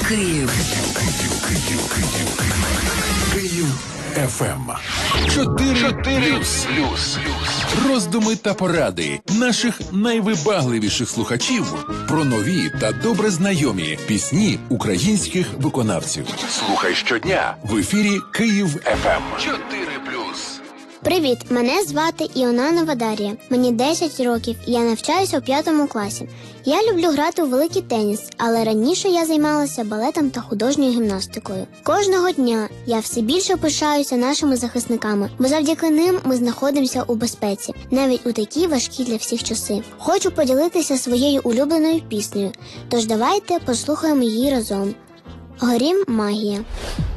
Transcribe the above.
Київ. Київ ФМ. 4+. Роздуми та поради наших найвибагливіших слухачів про нові та добре знайомі пісні українських виконавців. Слухай щодня в ефірі Київ ФМ. 4+. Привіт, мене звати Іонанова Дар'я. Мені 10 років і я навчаюся у 5 класі. Я люблю грати у великий теніс, але раніше я займалася балетом та художньою гімнастикою. Кожного дня я все більше пишаюся нашими захисниками, бо завдяки ним ми знаходимося у безпеці, навіть у такі важкі для всіх часи. Хочу поділитися своєю улюбленою піснею, тож давайте послухаємо її разом. «Горім. Магія».